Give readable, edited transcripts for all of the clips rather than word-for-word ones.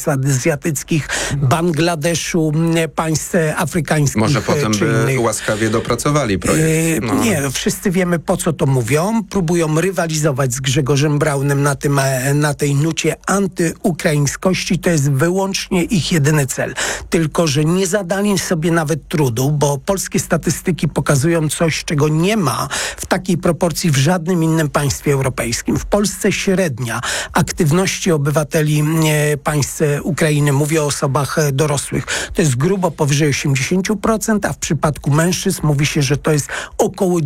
państw azjatyckich, Bangladeszu, państw afrykańskich. Może potem by łaskawie dopracowali projekt. Nie, wszyscy wiemy, po co to mówią. Próbują rywalizować z Grzegorzem Braunem na tej nucie antyukraińskości. To jest wyłącznie ich jedyny cel. Tylko że nie zadali sobie nawet trudu, bo polskie statystyki pokazują coś, czego nie ma w takiej proporcji w żadnym innym państwie europejskim. W Polsce średnia aktywności obywateli państw Ukrainy, mówię o osobach dorosłych, to jest grubo powyżej 80%, a w przypadku mężczyzn mówi się, że to jest około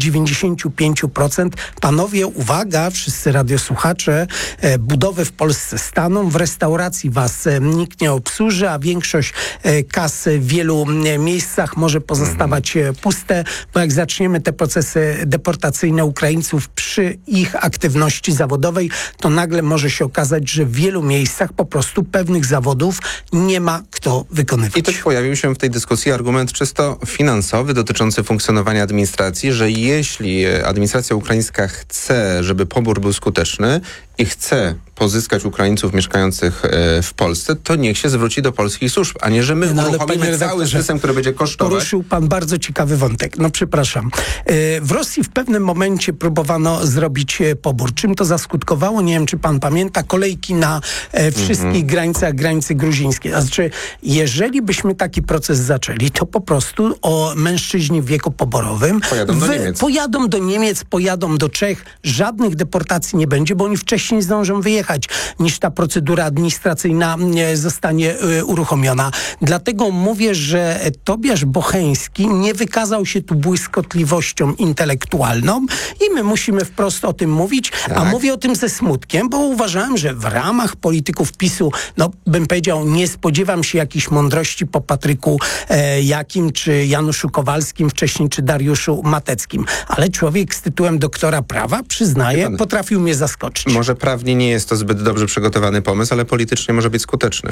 95%. Panowie, uwaga, wszyscy radiosłuchacze, budowy w Polsce staną, w restauracji was nikt nie obsłuży, a większość kas w wielu miejscach może pozostawać puste, bo jak zaczniemy te procesy deportacyjne Ukraińców przy ich aktywności zawodowej, to nagle może się okazać, że w wielu miejscach po prostu pewnych zawodów nie ma kto wykonywać. I też pojawił się w tej dyskusji argument czysto finansowy dotyczący funkcjonowania administracji, że jeśli administracja ukraińska chce, żeby pobór był skuteczny i chce pozyskać Ukraińców mieszkających w Polsce, to niech się zwróci do polskich służb, a nie, że my uruchomimy cały system, który będzie kosztować. Poruszył pan bardzo ciekawy wątek. No przepraszam. W Rosji w pewnym momencie próbowano zrobić pobór. Czym to zaskutkowało? Nie wiem, czy pan pamięta. Kolejki na wszystkich granicach, granicy gruzińskiej. Znaczy, jeżeli byśmy taki proces zaczęli, to po prostu mężczyźni w wieku poborowym pojadą do Niemiec, pojadą do Czech. Żadnych deportacji nie będzie, bo oni wcześniej zdążą wyjechać, niż ta procedura administracyjna zostanie uruchomiona. Dlatego mówię, że Tobiasz Bocheński nie wykazał się tu błyskotliwością intelektualną i my musimy wprost o tym mówić, a mówię o tym ze smutkiem, bo uważałem, że w ramach polityków PiS-u, no bym powiedział, nie spodziewam się jakiejś mądrości po Patryku Jakim, czy Januszu Kowalskim wcześniej, czy Dariuszu Mateckim. Ale człowiek z tytułem doktora prawa, przyznaję, potrafił mnie zaskoczyć. Może prawnie nie jest to zbyt dobrze przygotowany pomysł, ale politycznie może być skuteczny.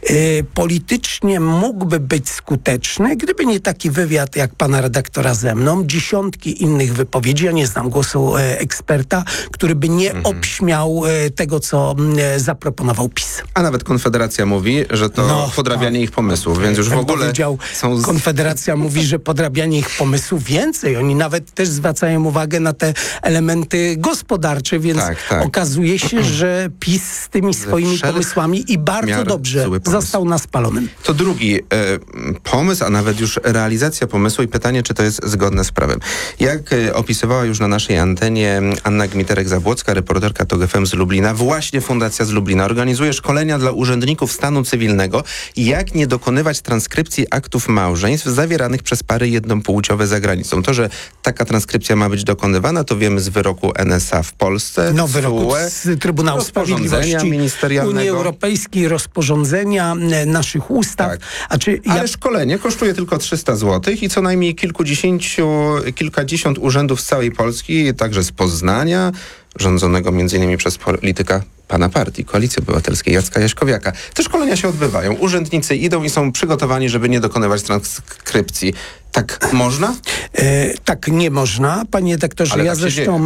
Politycznie mógłby być skuteczny, gdyby nie taki wywiad jak pana redaktora ze mną, dziesiątki innych wypowiedzi, ja nie znam głosu eksperta, który by nie obśmiał tego, co zaproponował PiS. A nawet Konfederacja mówi, że to podrabianie ich pomysłów, więc już w ogóle Konfederacja mówi, że podrabianie ich pomysłów więcej. Oni nawet też zwracają uwagę na te elementy gospodarcze, więc okazuje się, że PiS z tymi swoimi pomysłami i bardzo dobrze został na spalonym. To drugi pomysł, a nawet już realizacja pomysłu i pytanie, czy to jest zgodne z prawem. Jak opisywała już na naszej antenie Anna Gmiterek-Zabłocka, reporterka TOG FM z Lublina, właśnie Fundacja z Lublina organizuje szkolenia dla urzędników stanu cywilnego, jak nie dokonywać transkrypcji aktów małżeństw zawieranych przez pary jednopłciowe za granicą. To, że taka transkrypcja ma być dokonywana, to wiemy z wyroku NSA w Polsce. No, wyroku z Trybunału Sprawiedliwości Unii Europejskiej, rozporządzenia, naszych ustaw. Tak. Ale szkolenie kosztuje tylko 300 zł i co najmniej kilkadziesiąt urzędów z całej Polski, także z Poznania, rządzonego m.in. przez polityka pana partii, Koalicji Obywatelskiej, Jacka Jaśkowiaka. Te szkolenia się odbywają. Urzędnicy idą i są przygotowani, żeby nie dokonywać transkrypcji. Tak można? Tak nie można, panie doktorze. Ale ja tak zresztą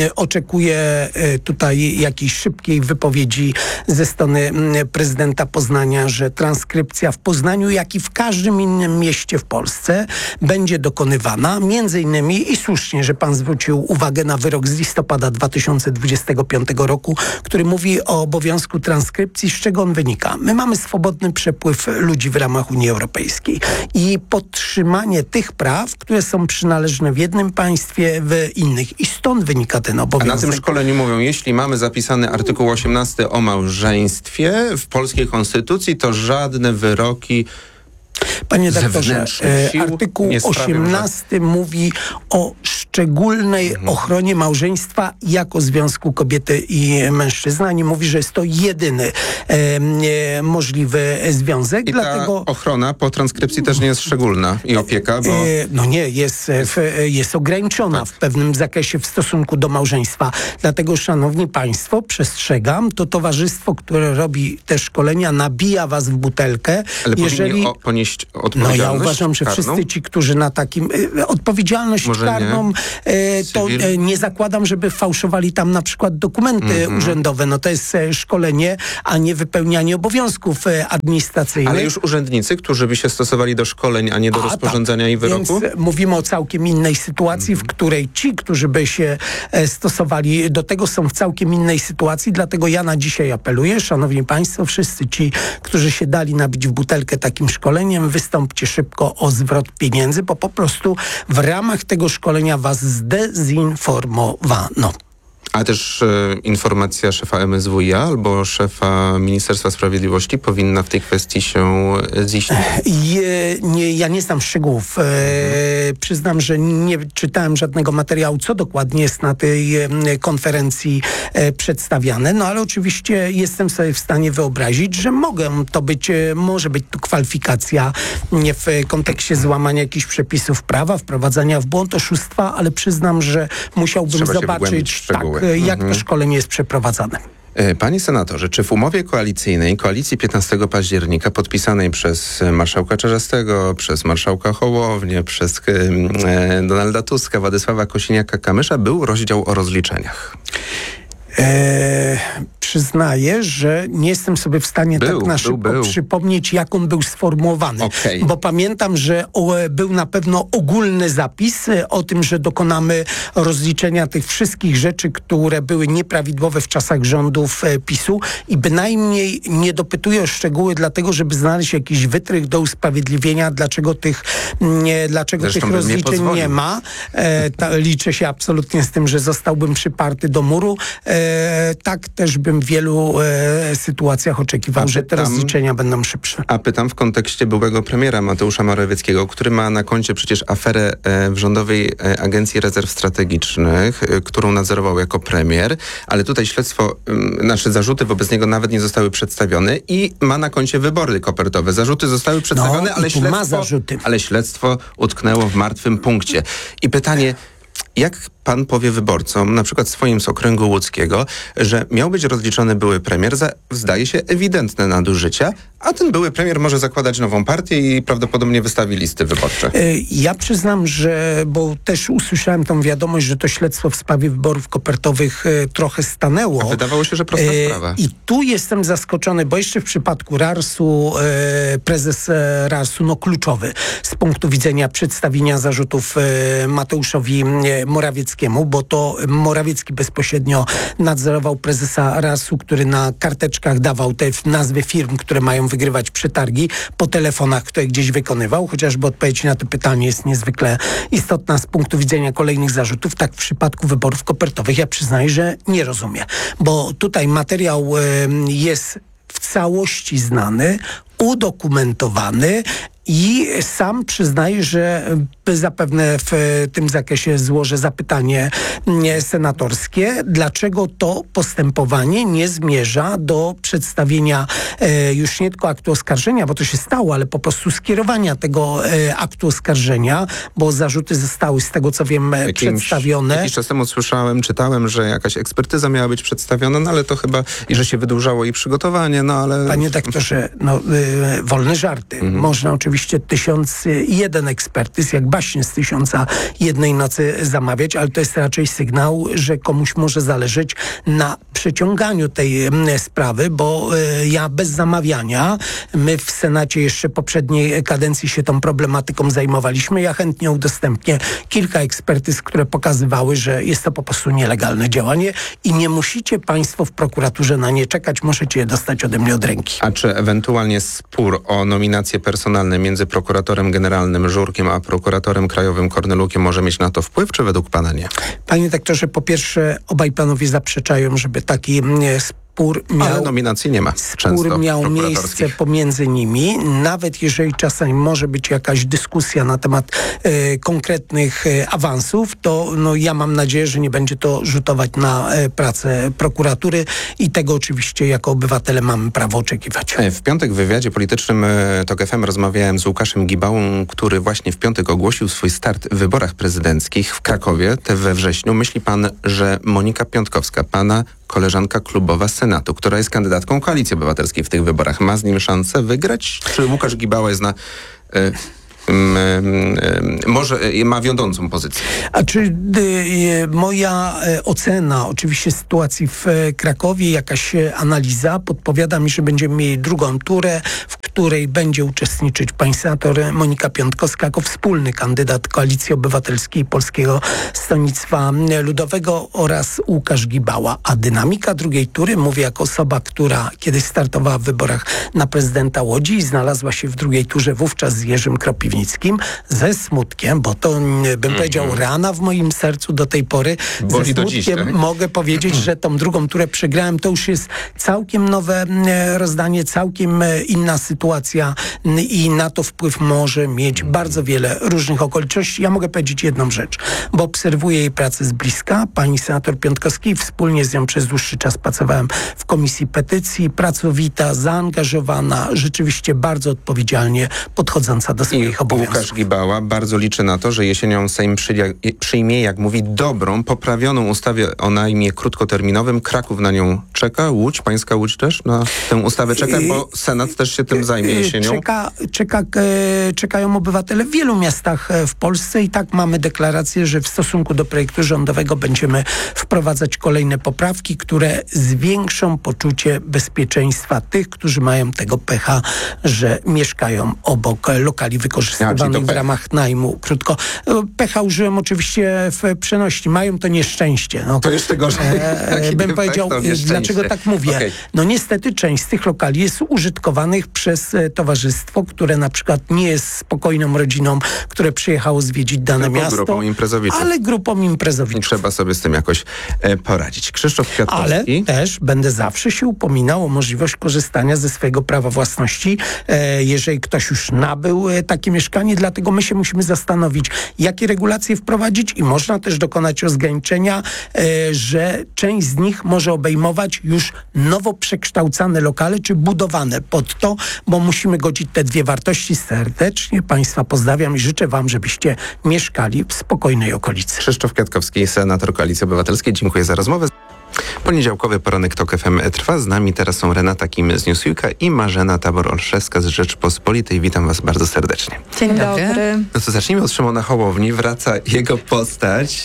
oczekuję tutaj jakiejś szybkiej wypowiedzi ze strony prezydenta Poznania, że transkrypcja w Poznaniu, jak i w każdym innym mieście w Polsce będzie dokonywana. Między innymi i słusznie, że pan zwrócił uwagę na wyrok z listopada 2025 roku, który mówi o obowiązku transkrypcji. Z czego on wynika? My mamy swobodny przepływ ludzi w ramach Unii Europejskiej i podtrzymanie tych praw, które są przynależne w jednym państwie, w innych. I stąd wynika ten obowiązek. A na tym szkoleniu mówią, jeśli mamy zapisany artykuł 18 o małżeństwie w polskiej konstytucji, to żadne wyroki Panie doktorze, artykuł 18 mówi o szczególnej ochronie małżeństwa jako związku kobiety i mężczyzny. Nie mówi, że jest to jedyny możliwy związek. I dlatego ta ochrona po transkrypcji też nie jest szczególna i opieka, bo... No nie, jest ograniczona w pewnym zakresie w stosunku do małżeństwa. Dlatego, szanowni państwo, przestrzegam, to towarzystwo, które robi te szkolenia, nabija was w butelkę. Ale powinni ponieść No odpowiedzialność ja uważam, że karną? wszyscy ci, którzy na takim... odpowiedzialność Może nie? karną, to Cywil? nie zakładam, żeby fałszowali tam na przykład dokumenty urzędowe. No to jest szkolenie, a nie wypełnianie obowiązków administracyjnych. Ale już urzędnicy, którzy by się stosowali do szkoleń, a nie do rozporządzenia i wyroku? Więc mówimy o całkiem innej sytuacji, w której ci, którzy by się stosowali do tego, są w całkiem innej sytuacji. Dlatego ja na dzisiaj apeluję, szanowni państwo, wszyscy ci, którzy się dali nabić w butelkę takim szkoleniem, wystąpcie szybko o zwrot pieniędzy, bo po prostu w ramach tego szkolenia was zdezinformowano. A też informacja szefa MSWiA albo szefa Ministerstwa Sprawiedliwości powinna w tej kwestii się ziścić? Ja nie znam szczegółów. Przyznam, że nie czytałem żadnego materiału, co dokładnie jest na tej konferencji przedstawiane. No ale oczywiście jestem sobie w stanie wyobrazić, że może być tu kwalifikacja nie w kontekście złamania jakichś przepisów prawa, wprowadzania w błąd, oszustwa, ale przyznam, że musiałbym Trzeba się zobaczyć wgłębić w szczegóły. jak to szkolenie jest przeprowadzane. Panie senatorze, czy w umowie koalicyjnej koalicji 15 października podpisanej przez marszałka Czarzastego, przez marszałka Hołownię, przez Donalda Tuska, Władysława Kosiniaka-Kamysza był rozdział o rozliczeniach? Przyznaję, że nie jestem sobie w stanie tak na szybko przypomnieć, jak on był sformułowany. Okay. Bo pamiętam, że był na pewno ogólny zapis o tym, że dokonamy rozliczenia tych wszystkich rzeczy, które były nieprawidłowe w czasach rządów PiS-u i bynajmniej nie dopytuję o szczegóły, dlatego żeby znaleźć jakiś wytrych do usprawiedliwienia, dlaczego tych rozliczeń nie ma. Liczę się absolutnie z tym, że zostałbym przyparty do muru. Tak też bym w wielu sytuacjach oczekiwał, że te rozliczenia będą szybsze. A pytam w kontekście byłego premiera Mateusza Morawieckiego, który ma na koncie przecież aferę w Rządowej Agencji Rezerw Strategicznych, którą nadzorował jako premier, ale tutaj śledztwo, zarzuty wobec niego nawet nie zostały przedstawione i ma na koncie wybory kopertowe. Zarzuty zostały przedstawione, ale śledztwo utknęło w martwym punkcie. I pytanie, jak pan powie wyborcom, na przykład swoim z okręgu łódzkiego, że miał być rozliczony były premier za, zdaje się, ewidentne nadużycia, a ten były premier może zakładać nową partię i prawdopodobnie wystawi listy wyborcze? Ja przyznam, bo też usłyszałem tą wiadomość, że to śledztwo w sprawie wyborów kopertowych trochę stanęło. A wydawało się, że prosta sprawa. I tu jestem zaskoczony, bo jeszcze w przypadku RARS-u, prezes RARS-u, kluczowy z punktu widzenia przedstawienia zarzutów Mateuszowi Morawieckiemu, bo to Morawiecki bezpośrednio nadzorował prezesa RAS-u, który na karteczkach dawał te nazwy firm, które mają wygrywać przetargi, po telefonach, które gdzieś wykonywał, chociażby odpowiedź na to pytanie jest niezwykle istotna z punktu widzenia kolejnych zarzutów. Tak w przypadku wyborów kopertowych ja przyznaję, że nie rozumiem, bo tutaj materiał jest w całości znany, udokumentowany i sam przyznaję, że zapewne w tym zakresie złożę zapytanie senatorskie, dlaczego to postępowanie nie zmierza do przedstawienia już nie tylko aktu oskarżenia, bo to się stało, ale po prostu skierowania tego aktu oskarżenia, bo zarzuty zostały, z tego co wiem, przedstawione. Jakiś czas temu czytałem, że jakaś ekspertyza miała być przedstawiona, no ale to chyba, i że się wydłużało jej przygotowanie, no ale... Panie doktorze, wolne żarty. Można oczywiście 1001 ekspertyz, jak baśnie z 1001 nocy zamawiać, ale to jest raczej sygnał, że komuś może zależeć na przeciąganiu tej sprawy, bo ja bez zamawiania, my w Senacie jeszcze poprzedniej kadencji się tą problematyką zajmowaliśmy. Ja chętnie udostępnię kilka ekspertyz, które pokazywały, że jest to po prostu nielegalne działanie i nie musicie państwo w prokuraturze na nie czekać, możecie je dostać ode mnie od ręki. A czy ewentualnie spór o nominacje personalne między prokuratorem generalnym Żurkiem a prokuratorem krajowym Kornelukiem może mieć na to wpływ, czy według pana nie? Panie doktorze, po pierwsze obaj panowie zaprzeczają, żeby taki spór miał... Ale nominacji nie ma często. Spór miał miejsce pomiędzy nimi, nawet jeżeli czasami może być jakaś dyskusja na temat konkretnych awansów, to ja mam nadzieję, że nie będzie to rzutować na pracę prokuratury i tego oczywiście jako obywatele mamy prawo oczekiwać. W piątek w wywiadzie politycznym TOK FM rozmawiałem z Łukaszem Gibałą, który właśnie w piątek ogłosił swój start w wyborach prezydenckich w Krakowie, te we wrześniu. Myśli pan, że Monika Piątkowska, pana koleżanka klubowa z Senatu, która jest kandydatką Koalicji Obywatelskiej w tych wyborach, ma z nim szansę wygrać? Czy Łukasz Gibała jest na ma wiodącą pozycję. A czy moja ocena oczywiście sytuacji w Krakowie, jakaś analiza podpowiada mi, że będziemy mieli drugą turę, w której będzie uczestniczyć pani senator Monika Piontkowska jako wspólny kandydat Koalicji Obywatelskiej Polskiego Stronnictwa Ludowego oraz Łukasz Gibała. A dynamika drugiej tury, mówię jako osoba, która kiedyś startowała w wyborach na prezydenta Łodzi i znalazła się w drugiej turze wówczas z Jerzym Kropiwnickim, ze smutkiem, bo to bym powiedział rana w moim sercu do tej pory. Boli Ze do smutkiem dziś, tak? mogę powiedzieć, że tą drugą turę przegrałem. To już jest całkiem nowe rozdanie, całkiem inna sytuacja i na to wpływ może mieć bardzo wiele różnych okoliczności. Ja mogę powiedzieć jedną rzecz, bo obserwuję jej pracę z bliska. Pani senator Piontkowskiej, wspólnie z nią przez dłuższy czas pracowałem w Komisji Petycji. Pracowita, zaangażowana, rzeczywiście bardzo odpowiedzialnie podchodząca do swoich obowiązków. Łukasz Gibała bardzo liczy na to, że jesienią Sejm przyjmie, jak mówi, dobrą, poprawioną ustawę o najmie krótkoterminowym. Kraków na nią czeka. Łódź, pańska Łódź też na tę ustawę czeka, bo Senat też się tym zajmie jesienią. Czekają obywatele w wielu miastach w Polsce i tak mamy deklarację, że w stosunku do projektu rządowego będziemy wprowadzać kolejne poprawki, które zwiększą poczucie bezpieczeństwa tych, którzy mają tego pecha, że mieszkają obok lokali wykorzystywanych w ramach najmu. Krótko. Pecha użyłem oczywiście w przenośni. Mają to nieszczęście. No, to jeszcze gorzej. Bym powiedział, dlaczego tak mówię. Okay. No niestety część z tych lokali jest użytkowanych przez towarzystwo, które na przykład nie jest spokojną rodziną, które przyjechało zwiedzić dane miasto. Grupą imprezowiczów. Ale grupą imprezowiczów. I trzeba sobie z tym jakoś poradzić. Krzysztof Kwiatkowski. Ale też będę zawsze się upominał o możliwość korzystania ze swojego prawa własności, jeżeli ktoś już nabył takie mieszkanie, dlatego my się musimy zastanowić, jakie regulacje wprowadzić i można też dokonać rozgraniczenia, że część z nich może obejmować już nowo przekształcane lokale, czy budowane pod to, bo musimy godzić te dwie wartości. Serdecznie Państwa pozdrawiam i życzę Wam, żebyście mieszkali w spokojnej okolicy. Krzysztof Kwiatkowski, senator Koalicji Obywatelskiej. Dziękuję za rozmowę. Poniedziałkowy poranek TOK FM trwa. Z nami teraz są Renata Kim z Newsweeka i Marzena Tabor-Olszewska z Rzeczpospolitej. Witam Was bardzo serdecznie. Dzień dobry. No to zacznijmy od Szymona Hołowni. Wraca jego postać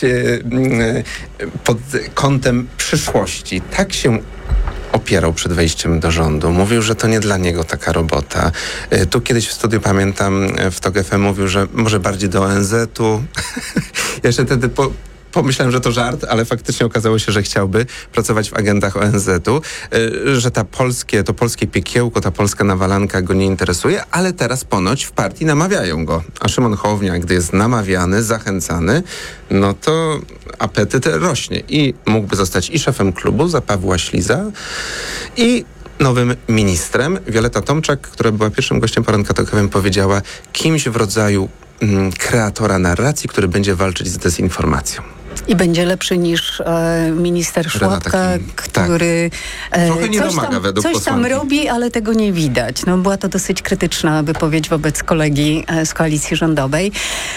pod kątem przyszłości. Tak się opierał przed wejściem do rządu. Mówił, że to nie dla niego taka robota. Tu kiedyś w studiu, pamiętam, w TOK FM mówił, że może bardziej do ONZ-u. Jeszcze wtedy pomyślałem, że to żart, ale faktycznie okazało się, że chciałby pracować w agendach ONZ-u, że to polskie piekiełko, ta polska nawalanka go nie interesuje, ale teraz ponoć w partii namawiają go. A Szymon Hołownia, gdy jest namawiany, zachęcany, no to apetyt rośnie i mógłby zostać i szefem klubu za Pawła Śliza i nowym ministrem. Wioleta Tomczak, która była pierwszym gościem poranka TOK-owym, powiedziała, kimś w rodzaju kreatora narracji, który będzie walczyć z dezinformacją. I będzie lepszy niż minister Szłapka, który trochę nie domaga według coś tam posłanki. robi, ale tego nie widać. No, była to dosyć krytyczna wypowiedź wobec kolegi z koalicji rządowej.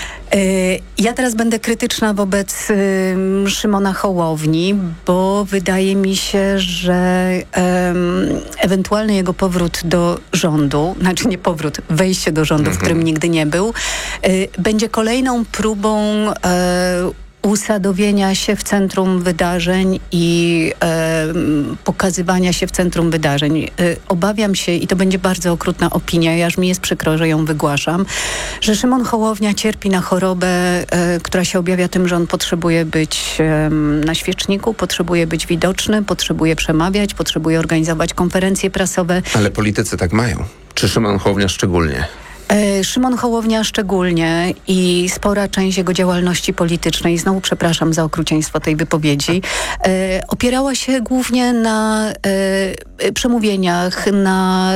Ja teraz będę krytyczna wobec Szymona Hołowni, bo wydaje mi się, że ewentualny jego powrót do rządu, znaczy nie powrót, wejście do rządu, w którym nigdy nie był, będzie kolejną próbą usadowienia się w centrum wydarzeń i pokazywania się w centrum wydarzeń. Obawiam się, i to będzie bardzo okrutna opinia, aż mi jest przykro, że ją wygłaszam, że Szymon Hołownia cierpi na chorobę, która się objawia tym, że on potrzebuje być na świeczniku, potrzebuje być widoczny, potrzebuje przemawiać, potrzebuje organizować konferencje prasowe. Ale politycy tak mają. Czy Szymon Hołownia szczególnie? Szymon Hołownia szczególnie i spora część jego działalności politycznej, znowu przepraszam za okrucieństwo tej wypowiedzi, opierała się głównie na przemówieniach, na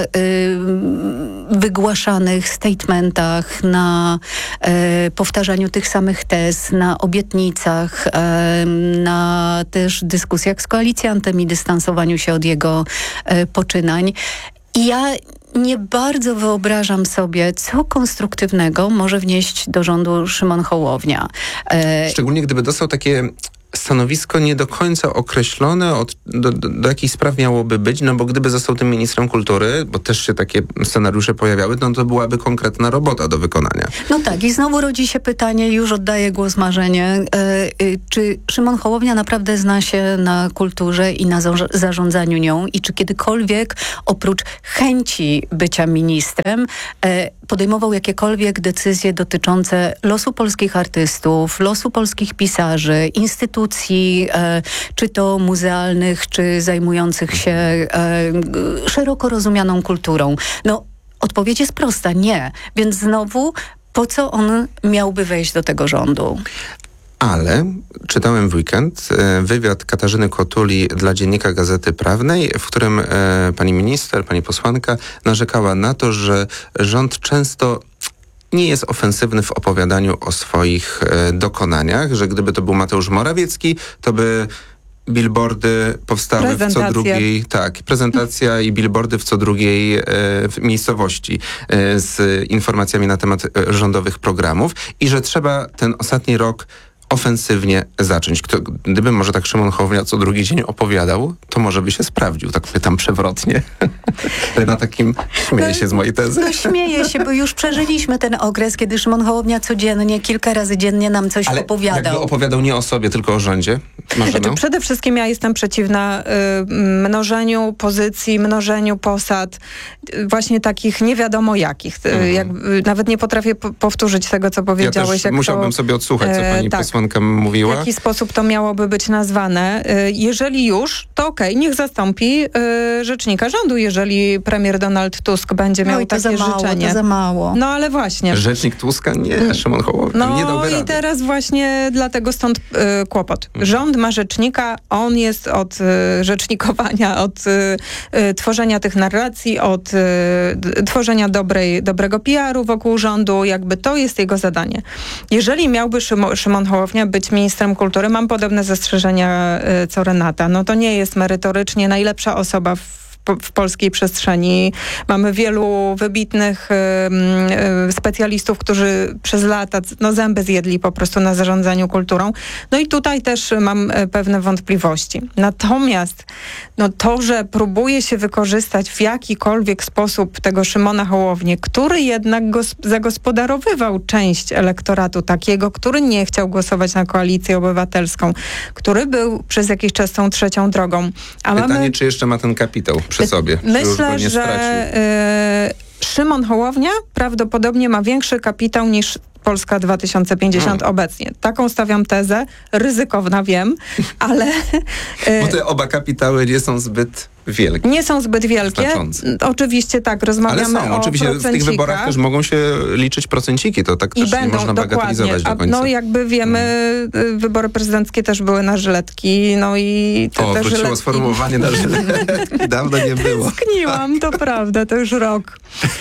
wygłaszanych statementach, na powtarzaniu tych samych tez, na obietnicach, na też dyskusjach z koalicjantem i dystansowaniu się od jego poczynań. I ja nie bardzo wyobrażam sobie, co konstruktywnego może wnieść do rządu Szymon Hołownia. Szczególnie gdyby dostał takie stanowisko nie do końca określone, do jakich spraw miałoby być, no bo gdyby został tym ministrem kultury, bo też się takie scenariusze pojawiały, no to byłaby konkretna robota do wykonania. No tak, i znowu rodzi się pytanie, już oddaję głos Marzenie, czy Szymon Hołownia naprawdę zna się na kulturze i na zarządzaniu nią i czy kiedykolwiek oprócz chęci bycia ministrem podejmował jakiekolwiek decyzje dotyczące losu polskich artystów, losu polskich pisarzy, instytucji, czy to muzealnych, czy zajmujących się szeroko rozumianą kulturą. No, odpowiedź jest prosta, nie. Więc znowu, po co on miałby wejść do tego rządu? Ale czytałem w weekend wywiad Katarzyny Kotuli dla Dziennika Gazety Prawnej, w którym pani minister, pani posłanka narzekała na to, że rząd często nie jest ofensywny w opowiadaniu o swoich dokonaniach, że gdyby to był Mateusz Morawiecki, to by billboardy powstały w co drugiej, prezentacja i billboardy w co drugiej miejscowości z informacjami na temat rządowych programów i że trzeba ten ostatni rok ofensywnie zacząć. Gdyby może tak Szymon Hołownia co drugi dzień opowiadał, to może by się sprawdził. Tak pytam przewrotnie. Renata Kim śmieje się z mojej tezy. No śmieję się, bo już przeżyliśmy ten okres, kiedy Szymon Hołownia codziennie, kilka razy dziennie nam coś opowiadał. Jakby opowiadał nie o sobie, tylko o rządzie. Przede wszystkim ja jestem przeciwna mnożeniu pozycji, mnożeniu posad, właśnie takich nie wiadomo jakich. Nawet nie potrafię powtórzyć tego, co powiedziałeś. Ja też musiałbym sobie odsłuchać, co pani posłanka mówiła. W jaki sposób to miałoby być nazwane. Jeżeli już, to okej, niech zastąpi rzecznika rządu, jeżeli premier Donald Tusk będzie miał takie życzenie. To za mało. No ale właśnie. Rzecznik Tuska? Nie, Szymon Hołownia nie dałby rady. No i teraz właśnie dlatego stąd kłopot. Rząd ma rzecznika, on jest od rzecznikowania, od tworzenia tych narracji, od tworzenia dobrego PR-u wokół rządu, jakby to jest jego zadanie. Jeżeli miałby Szymon Hołownia być ministrem kultury, mam podobne zastrzeżenia co Renata. No to nie jest merytorycznie najlepsza osoba w polskiej przestrzeni. Mamy wielu wybitnych specjalistów, którzy przez lata zęby zjedli po prostu na zarządzaniu kulturą. No i tutaj też mam pewne wątpliwości. Natomiast to, że próbuje się wykorzystać w jakikolwiek sposób tego Szymona Hołownię, który jednak zagospodarowywał część elektoratu takiego, który nie chciał głosować na Koalicję Obywatelską, który był przez jakiś czas tą trzecią drogą. Pytanie, czy jeszcze ma ten kapitał przy sobie? Myślę, że Szymon Hołownia prawdopodobnie ma większy kapitał niż Polska 2050 obecnie. Taką stawiam tezę, ryzykowna wiem, ale... Bo te oba kapitały nie są zbyt wielkie. Nie są zbyt wielkie. Znaczące. Oczywiście tak, rozmawiamy ale są. o Oczywiście w tych wyborach też mogą się liczyć procenciki, to tak też nie można bagatelizować do końca. No jakby wiemy, wybory prezydenckie też były na żyletki, no i te wróciło żyletki... sformułowanie na żyletki. Dawno nie było. Skniłam, to prawda, to już rok.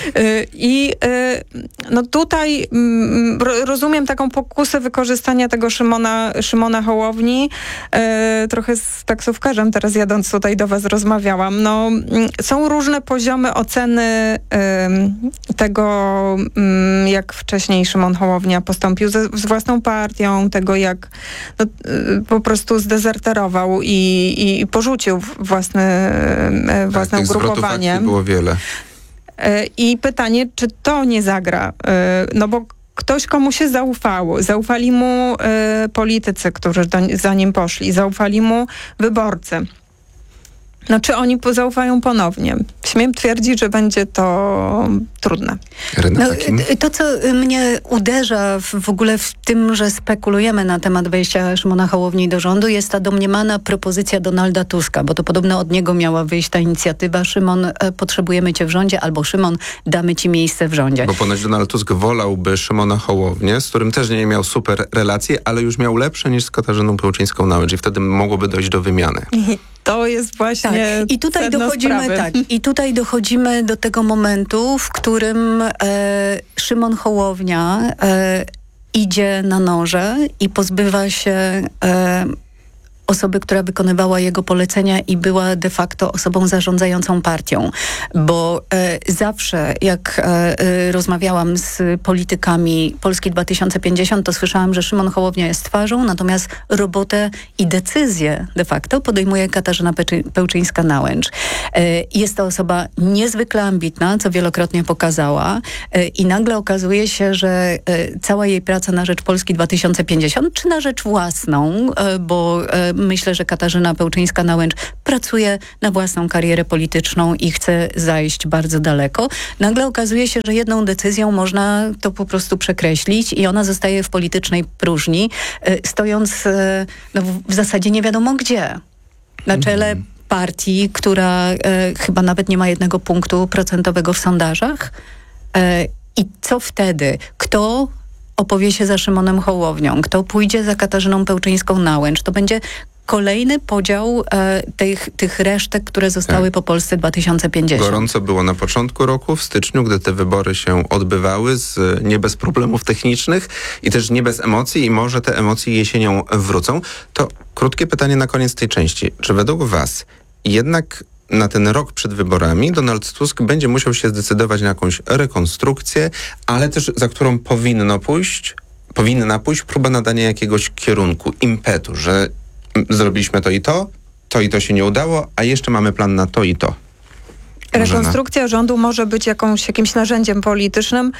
Tutaj rozumiem taką pokusę wykorzystania tego Szymona Hołowni. Trochę z taksówkarzem teraz jadąc tutaj do was rozmawiałam. Są różne poziomy oceny tego, jak wcześniej Szymon Hołownia postąpił z własną partią, tego jak po prostu zdezerterował i porzucił własne ugrupowanie. Było wiele. I pytanie, czy to nie zagra? Bo ktoś, komu się zaufało. Zaufali mu politycy, którzy za nim poszli. Zaufali mu wyborcy. Czy oni zaufają ponownie? Śmiem twierdzić, że będzie to trudne. To, co mnie uderza w ogóle w tym, że spekulujemy na temat wejścia Szymona Hołowni do rządu, jest ta domniemana propozycja Donalda Tuska, bo to podobno od niego miała wyjść ta inicjatywa. Szymon, potrzebujemy cię w rządzie, albo Szymon, damy ci miejsce w rządzie. Bo ponoć Donald Tusk wolałby Szymona Hołownię, z którym też nie miał super relacje, ale już miał lepsze niż z Katarzyną Pełczyńską-Nałęcz i wtedy mogłoby dojść do wymiany. To jest właśnie I tutaj dochodzimy do tego momentu, w którym Szymon Hołownia osoby, która wykonywała jego polecenia i była de facto osobą zarządzającą partią. Bo zawsze jak rozmawiałam z politykami Polski 2050, to słyszałam, że Szymon Hołownia jest twarzą, natomiast robotę i decyzję de facto podejmuje Katarzyna Pełczyńska-Nałęcz. Jest to osoba niezwykle ambitna, co wielokrotnie pokazała i nagle okazuje się, że cała jej praca na rzecz Polski 2050, czy na rzecz własną, bo myślę, że Katarzyna Pełczyńska-Nałęcz pracuje na własną karierę polityczną i chce zajść bardzo daleko. Nagle okazuje się, że jedną decyzją można to po prostu przekreślić i ona zostaje w politycznej próżni, stojąc w zasadzie nie wiadomo gdzie. Na czele partii, która chyba nawet nie ma 1% procentowego w sondażach. I co wtedy? Kto opowie się za Szymonem Hołownią? Kto pójdzie za Katarzyną Pełczyńską-Nałęcz? To będzie kolejny podział tych resztek, które zostały po Polsce 2050. Gorąco było na początku roku, w styczniu, gdy te wybory się odbywały, nie bez problemów technicznych i też nie bez emocji i może te emocje jesienią wrócą. To krótkie pytanie na koniec tej części. Czy według was jednak na ten rok przed wyborami Donald Tusk będzie musiał się zdecydować na jakąś rekonstrukcję, ale też za którą powinna pójść próba nadania jakiegoś kierunku, impetu, że zrobiliśmy to i to się nie udało, a jeszcze mamy plan na to i to. Rekonstrukcja rządu może być jakimś narzędziem politycznym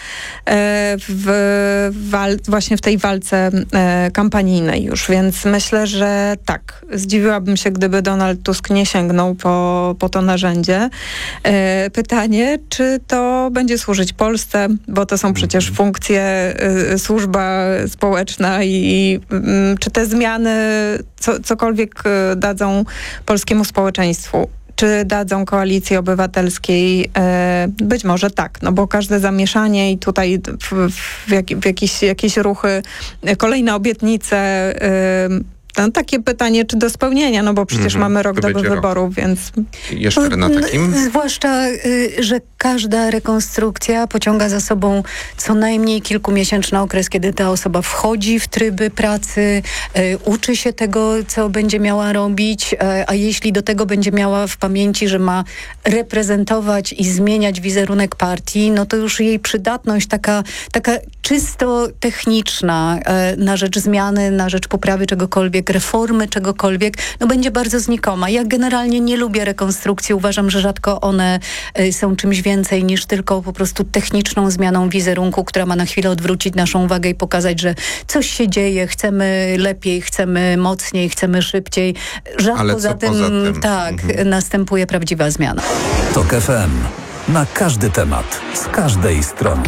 właśnie w tej walce kampanijnej już, więc myślę, że tak. Zdziwiłabym się, gdyby Donald Tusk nie sięgnął po to narzędzie. Pytanie, czy to będzie służyć Polsce, bo to są przecież funkcje, służba społeczna i czy te zmiany cokolwiek dadzą polskiemu społeczeństwu. Czy dadzą Koalicji Obywatelskiej? Być może tak, no bo każde zamieszanie i tutaj jakieś ruchy, kolejne obietnice, takie pytanie, czy do spełnienia, no bo przecież mamy rok do wyborów, więc... Jeszcze Renata Kim? Zwłaszcza, że każda rekonstrukcja pociąga za sobą co najmniej kilkumiesięczny okres, kiedy ta osoba wchodzi w tryby pracy, uczy się tego, co będzie miała robić, a jeśli do tego będzie miała w pamięci, że ma reprezentować i zmieniać wizerunek partii, no to już jej przydatność taka czysto techniczna na rzecz zmiany, na rzecz poprawy czegokolwiek, reformy czegokolwiek, no będzie bardzo znikoma. Ja generalnie nie lubię rekonstrukcji. Uważam, że rzadko one są czymś więcej niż tylko po prostu techniczną zmianą wizerunku, która ma na chwilę odwrócić naszą uwagę i pokazać, że coś się dzieje, chcemy lepiej, chcemy mocniej, chcemy szybciej. Rzadko za tym następuje prawdziwa zmiana. TOK FM. Na każdy temat, z każdej strony.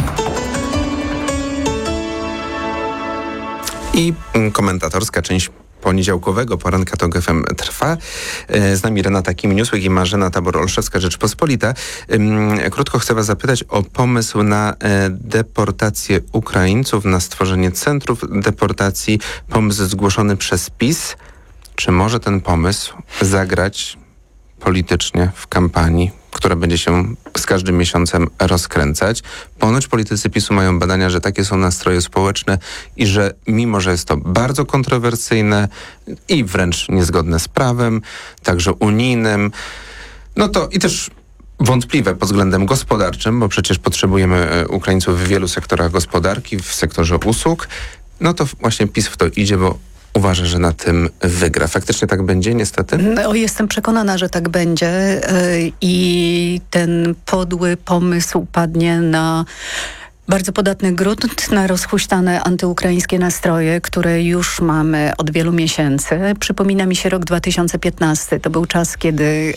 I komentatorska część poniedziałkowego poranka TOK FM trwa. Z nami Renata Kim-Newsweek i Marzena Tabor-Olszewska, Rzeczpospolita. Krótko chcę was zapytać o pomysł na deportację Ukraińców, na stworzenie centrów deportacji. Pomysł zgłoszony przez PiS. Czy może ten pomysł zagrać politycznie w kampanii, która będzie się z każdym miesiącem rozkręcać? Ponoć politycy PiS-u mają badania, że takie są nastroje społeczne i że mimo, że jest to bardzo kontrowersyjne i wręcz niezgodne z prawem, także unijnym, no to i też wątpliwe pod względem gospodarczym, bo przecież potrzebujemy Ukraińców w wielu sektorach gospodarki, w sektorze usług, no to właśnie PiS w to idzie, bo uważa, że na tym wygra. Faktycznie tak będzie, niestety? No, jestem przekonana, że tak będzie i ten podły pomysł padnie na bardzo podatny grunt, na rozhuśtane antyukraińskie nastroje, które już mamy od wielu miesięcy. Przypomina mi się rok 2015. To był czas, kiedy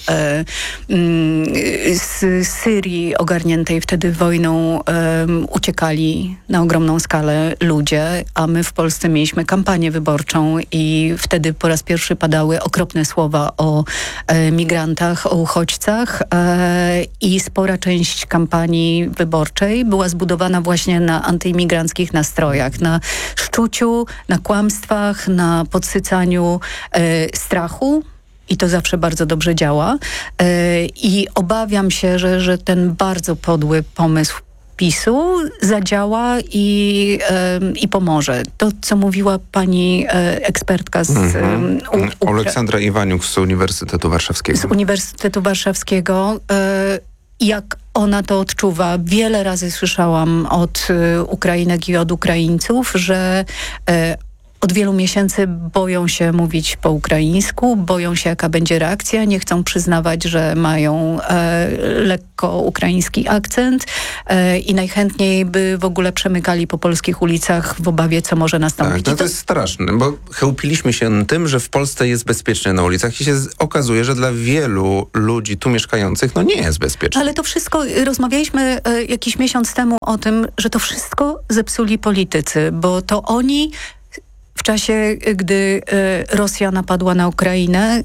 z Syrii ogarniętej wtedy wojną uciekali na ogromną skalę ludzie, a my w Polsce mieliśmy kampanię wyborczą i wtedy po raz pierwszy padały okropne słowa o migrantach, o uchodźcach i spora część kampanii wyborczej była zbudowana właśnie na antyimigranckich nastrojach, na szczuciu, na kłamstwach, na podsycaniu strachu. I to zawsze bardzo dobrze działa. I obawiam się, że ten bardzo podły pomysł PiS-u zadziała i pomoże. To, co mówiła pani ekspertka z Aleksandra Iwaniuk z Uniwersytetu Warszawskiego. Z Uniwersytetu Warszawskiego. Jak ona to odczuwa? Wiele razy słyszałam od Ukrainek i od Ukraińców, że od wielu miesięcy boją się mówić po ukraińsku, boją się, jaka będzie reakcja, nie chcą przyznawać, że mają lekko ukraiński akcent i najchętniej by w ogóle przemykali po polskich ulicach w obawie, co może nastąpić. Tak, to jest straszne, bo chełpiliśmy się tym, że w Polsce jest bezpiecznie na ulicach i się okazuje, że dla wielu ludzi tu mieszkających nie jest bezpiecznie. Ale to wszystko, rozmawialiśmy jakiś miesiąc temu o tym, że to wszystko zepsuli politycy, bo to oni w czasie, gdy Rosja napadła na Ukrainę,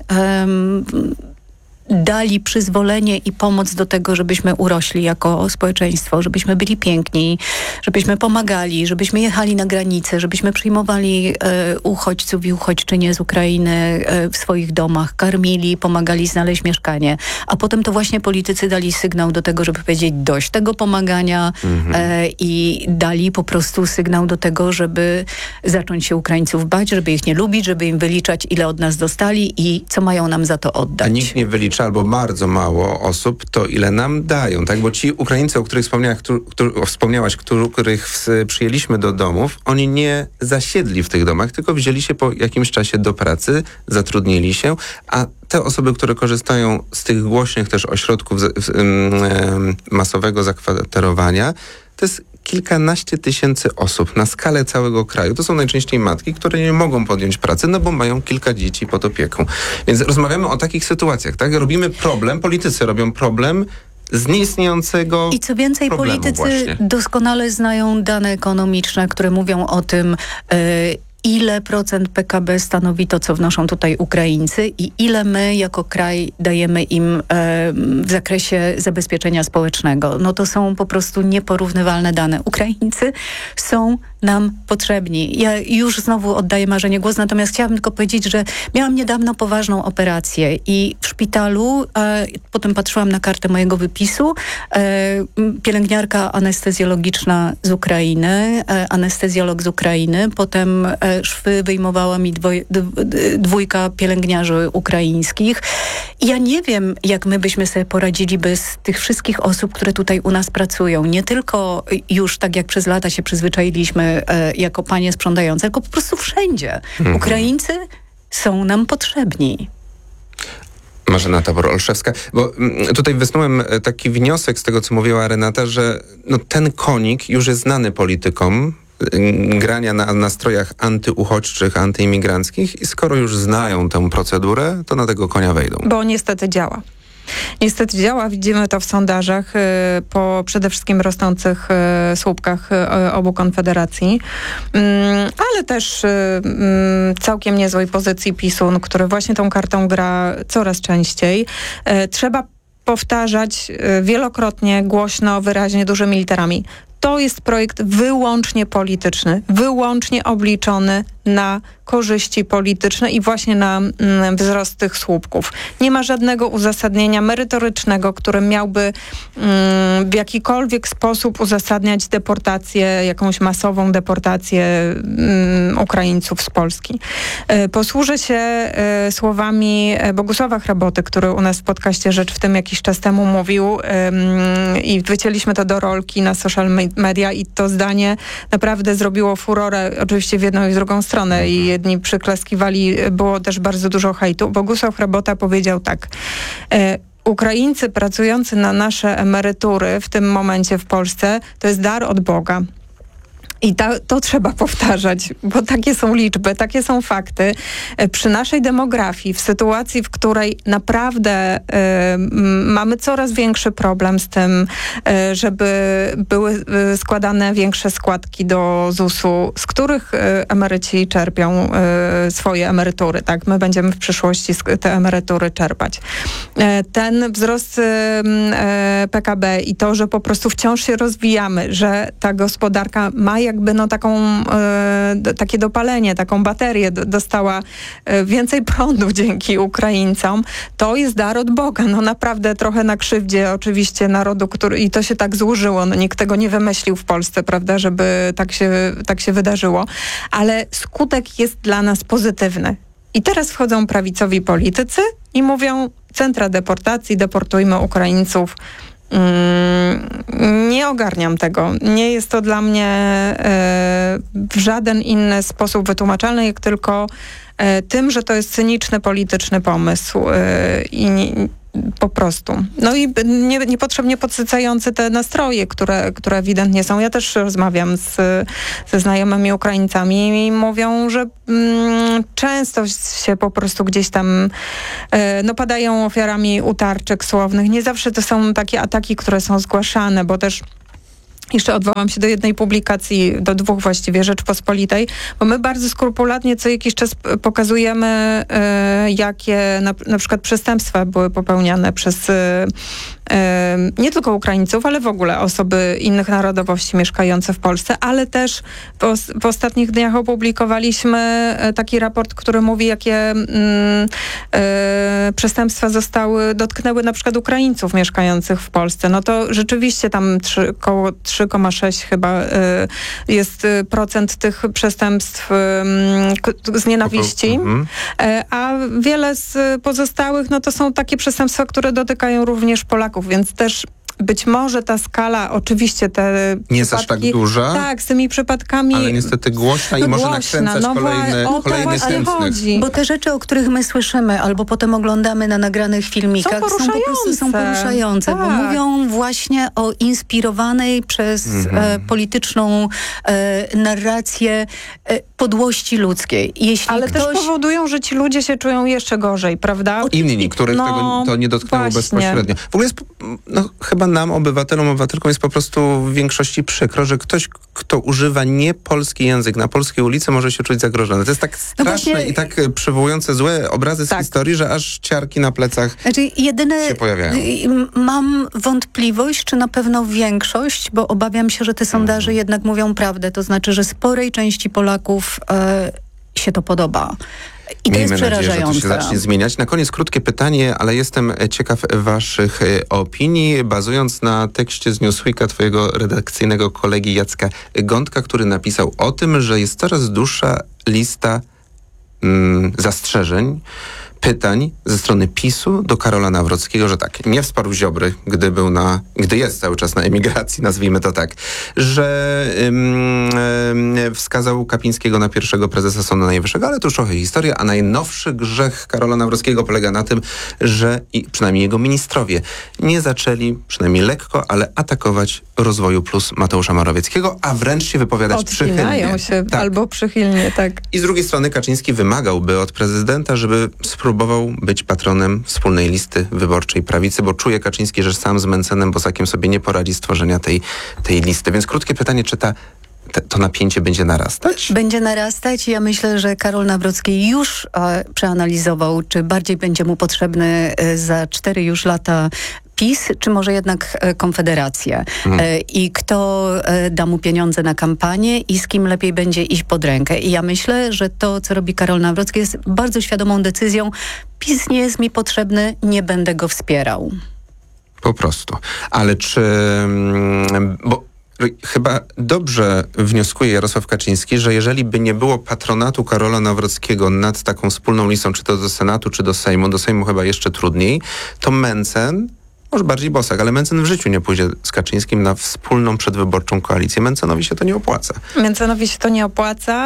dali przyzwolenie i pomoc do tego, żebyśmy urośli jako społeczeństwo, żebyśmy byli piękni, żebyśmy pomagali, żebyśmy jechali na granicę, żebyśmy przyjmowali uchodźców i uchodźczynie z Ukrainy w swoich domach, karmili, pomagali znaleźć mieszkanie. A potem to właśnie politycy dali sygnał do tego, żeby powiedzieć dość tego pomagania i dali po prostu sygnał do tego, żeby zacząć się Ukraińców bać, żeby ich nie lubić, żeby im wyliczać, ile od nas dostali i co mają nam za to oddać. A nikt nie wylicza albo bardzo mało osób, to ile nam dają, tak? Bo ci Ukraińcy, o których wspomniałaś, których przyjęliśmy do domów, oni nie zasiedli w tych domach, tylko wzięli się po jakimś czasie do pracy, zatrudnili się, a te osoby, które korzystają z tych głośnych też ośrodków masowego zakwaterowania, to jest kilkanaście tysięcy osób na skalę całego kraju. To są najczęściej matki, które nie mogą podjąć pracy, bo mają kilka dzieci pod opieką. Więc rozmawiamy o takich sytuacjach, tak? Robimy problem, politycy robią problem z nieistniejącego I co więcej, politycy właśnie doskonale znają dane ekonomiczne, które mówią o tym, ile procent PKB stanowi to, co wnoszą tutaj Ukraińcy i ile my jako kraj dajemy im w zakresie zabezpieczenia społecznego. No to są po prostu nieporównywalne dane. Ukraińcy są nam potrzebni. Ja już znowu oddaję Marzenie głos, natomiast chciałabym tylko powiedzieć, że miałam niedawno poważną operację i w szpitalu, potem patrzyłam na kartę mojego wypisu, pielęgniarka anestezjologiczna z Ukrainy, anestezjolog z Ukrainy, potem szwy wyjmowała mi dwójka pielęgniarzy ukraińskich. I ja nie wiem, jak my byśmy sobie poradzili bez tych wszystkich osób, które tutaj u nas pracują. Nie tylko już tak jak przez lata się przyzwyczailiśmy jako panie sprzątające, tylko po prostu wszędzie. Ukraińcy są nam potrzebni. Marzena Tabor-Olszewska, bo tutaj wysnułem taki wniosek z tego, co mówiła Renata, że ten konik już jest znany politykom, grania na nastrojach antyuchodźczych, antyimigranckich i skoro już znają tę procedurę, to na tego konia wejdą. Bo niestety działa. Niestety działa, widzimy to w sondażach po przede wszystkim rosnących słupkach obu konfederacji, ale też całkiem niezłej pozycji PiS-u, który właśnie tą kartą gra coraz częściej. Trzeba powtarzać wielokrotnie, głośno, wyraźnie, dużymi literami. To jest projekt wyłącznie polityczny, wyłącznie obliczony na korzyści polityczne i właśnie na wzrost tych słupków. Nie ma żadnego uzasadnienia merytorycznego, które miałby w jakikolwiek sposób uzasadniać deportację, jakąś masową deportację Ukraińców z Polski. Posłużę się słowami Bogusława Hraboty, który u nas w podcaście Rzecz w tym jakiś czas temu mówił i wycięliśmy to do rolki na social media i to zdanie naprawdę zrobiło furorę oczywiście w jedną i w drugą stronę i jedni przyklaskiwali, było też bardzo dużo hejtu. Bogusław Hrabota powiedział tak: Ukraińcy pracujący na nasze emerytury w tym momencie w Polsce to jest dar od Boga. I to trzeba powtarzać, bo takie są liczby, takie są fakty. Przy naszej demografii, w sytuacji, w której naprawdę mamy coraz większy problem z tym, żeby były składane większe składki do ZUS-u, z których emeryci czerpią swoje emerytury. Tak, my będziemy w przyszłości te emerytury czerpać. Ten wzrost PKB i to, że po prostu wciąż się rozwijamy, że ta gospodarka ma jakby takie dopalenie, taką baterię dostała więcej prądu dzięki Ukraińcom, to jest dar od Boga. No naprawdę trochę na krzywdzie oczywiście narodu, i to się tak złożyło. No, nikt tego nie wymyślił w Polsce, prawda, żeby tak się wydarzyło. Ale skutek jest dla nas pozytywny. I teraz wchodzą prawicowi politycy i mówią: centra deportacji, deportujmy Ukraińców. Nie ogarniam tego. Nie jest to dla mnie w żaden inny sposób wytłumaczalne, jak tylko tym, że to jest cyniczny, polityczny pomysł. Po prostu. No i niepotrzebnie podsycający te nastroje, które ewidentnie są. Ja też rozmawiam ze znajomymi Ukraińcami i mówią, że często się po prostu gdzieś tam padają ofiarami utarczek słownych. Nie zawsze to są takie ataki, które są zgłaszane, bo też jeszcze odwołam się do jednej publikacji, do dwóch właściwie, Rzeczpospolitej, bo my bardzo skrupulatnie co jakiś czas pokazujemy, jakie na przykład przestępstwa były popełniane przez nie tylko Ukraińców, ale w ogóle osoby innych narodowości mieszkające w Polsce, ale też w ostatnich dniach opublikowaliśmy taki raport, który mówi, jakie przestępstwa dotknęły na przykład Ukraińców mieszkających w Polsce. No to rzeczywiście tam około 3,6 chyba jest procent tych przestępstw z nienawiści, a wiele z pozostałych, no to są takie przestępstwa, które dotykają również Polaków, więc też być może ta skala, oczywiście te nie jest aż tak duża. Tak, z tymi przypadkami. Ale niestety głośna i może nakręcać kolejny chętnych. Bo te rzeczy, o których my słyszymy, albo potem oglądamy na nagranych filmikach, są poruszające, tak. Bo mówią właśnie o inspirowanej przez polityczną narrację podłości ludzkiej. Ale też powodują, że ci ludzie się czują jeszcze gorzej, prawda? Inni, których tego to nie dotknęło bezpośrednio. W ogóle jest, chyba nam, obywatelkom jest po prostu w większości przykro, że ktoś, kto używa niepolski język na polskiej ulicy, może się czuć zagrożony. To jest tak straszne i tak przywołujące złe obrazy z historii, że aż ciarki na plecach się pojawiają. Mam wątpliwość, czy na pewno większość, bo obawiam się, że te sondaże jednak mówią prawdę. To znaczy, że sporej części Polaków się to podoba. I to jest przerażające. Miejmy nadzieję, że to się zacznie zmieniać. Na koniec krótkie pytanie, ale jestem ciekaw waszych opinii, bazując na tekście z Newsweeka twojego redakcyjnego kolegi Jacka Gądka, który napisał o tym, że jest coraz dłuższa lista zastrzeżeń, pytań ze strony PiS-u do Karola Nawrockiego, że tak, nie wsparł Ziobry, gdy jest cały czas na emigracji, nazwijmy to tak, że wskazał Kapińskiego na pierwszego prezesa Sądu Najwyższego, ale to już trochę historia, a najnowszy grzech Karola Nawrockiego polega na tym, że przynajmniej jego ministrowie nie zaczęli, przynajmniej lekko, ale atakować Rozwoju Plus Mateusza Morawieckiego, a wręcz się wypowiadać przychylnie. Się albo przychylnie, tak. I z drugiej strony Kaczyński wymagałby od prezydenta, żeby spróbował być patronem wspólnej listy wyborczej prawicy, bo czuje Kaczyński, że sam z Mencenem Bosakiem sobie nie poradzi stworzenia tej listy. Więc krótkie pytanie, czy to napięcie będzie narastać? Będzie narastać. Ja myślę, że Karol Nawrocki już przeanalizował, czy bardziej będzie mu potrzebny za 4 już lata PiS, czy może jednak Konfederacja. I kto da mu pieniądze na kampanię i z kim lepiej będzie iść pod rękę. I ja myślę, że to, co robi Karol Nawrocki, jest bardzo świadomą decyzją. PiS nie jest mi potrzebny, nie będę go wspierał. Po prostu. Ale bo chyba dobrze wnioskuje Jarosław Kaczyński, że jeżeli by nie było patronatu Karola Nawrockiego nad taką wspólną listą, czy to do Senatu, czy do Sejmu chyba jeszcze trudniej, to Mencen, może bardziej Bosak, ale Mencen w życiu nie pójdzie z Kaczyńskim na wspólną przedwyborczą koalicję. Mencenowi się to nie opłaca. Mencenowi się to nie opłaca,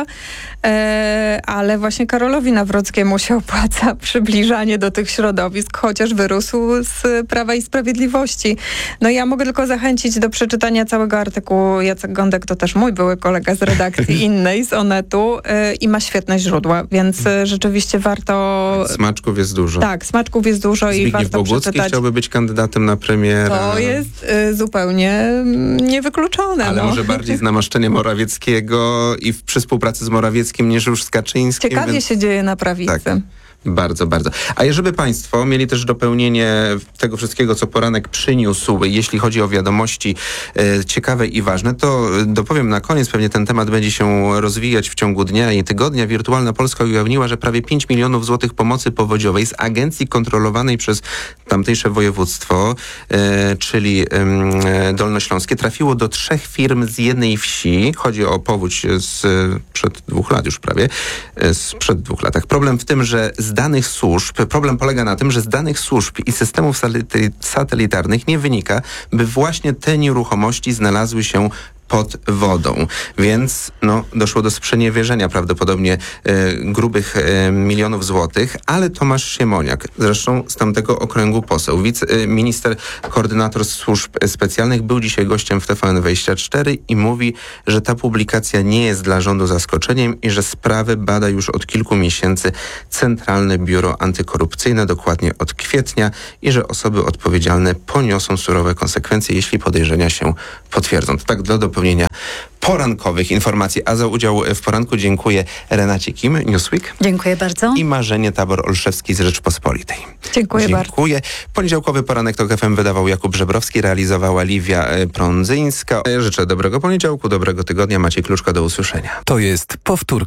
ale właśnie Karolowi Nawrockiemu się opłaca przybliżanie do tych środowisk, chociaż wyrósł z Prawa i Sprawiedliwości. No ja mogę tylko zachęcić do przeczytania całego artykułu. Jacek Gądek to też mój były kolega z redakcji innej, z Onetu i ma świetne źródła, więc rzeczywiście warto... Smaczków jest dużo. Tak, smaczków jest dużo. Zbigniew i warto Bogucki przeczytać. Chciałby być kandydatem na premiera. To jest zupełnie niewykluczone. Ale może bardziej z namaszczeniem Morawieckiego i przy współpracy z Morawieckim niż już z Kaczyńskim. Ciekawie się dzieje na prawicy. Tak. Bardzo, bardzo. A żeby Państwo mieli też dopełnienie tego wszystkiego, co poranek przyniósł, jeśli chodzi o wiadomości ciekawe i ważne, to dopowiem na koniec, pewnie ten temat będzie się rozwijać w ciągu dnia i tygodnia. Wirtualna Polska ujawniła, że prawie 5 milionów złotych pomocy powodziowej z agencji kontrolowanej przez tamtejsze województwo, czyli dolnośląskie, trafiło do 3 firm z jednej wsi. Chodzi o powódź sprzed 2 lat już prawie. Sprzed 2 latach. Problem polega na tym, że z danych służb i systemów satelitarnych nie wynika, by właśnie te nieruchomości znalazły się pod wodą. Więc doszło do sprzeniewierzenia prawdopodobnie grubych milionów złotych, ale Tomasz Siemoniak, zresztą z tamtego okręgu poseł, minister, koordynator służb specjalnych, był dzisiaj gościem w TVN24 i mówi, że ta publikacja nie jest dla rządu zaskoczeniem i że sprawę bada już od kilku miesięcy Centralne Biuro Antykorupcyjne, dokładnie od kwietnia, i że osoby odpowiedzialne poniosą surowe konsekwencje, jeśli podejrzenia się potwierdzą. To tak dla dopełnienia porankowych informacji. A za udział w poranku dziękuję Renacie Kim, Newsweek. Dziękuję bardzo. I Marzenie Tabor-Olszewskiej z Rzeczpospolitej. Dziękuję bardzo. Poniedziałkowy poranek TOK FM wydawał Jakub Żebrowski, realizowała Liwia Prądzyńska. Życzę dobrego poniedziałku, dobrego tygodnia. Maciej Kluczka, do usłyszenia. To jest powtórka.